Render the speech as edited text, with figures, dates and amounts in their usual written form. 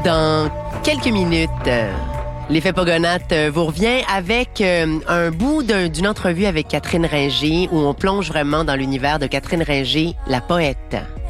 dans quelques minutes. L'effet Pogonates vous revient avec un bout d'une entrevue avec Catherine Ringer où on plonge vraiment dans l'univers de Catherine Ringer, la poète.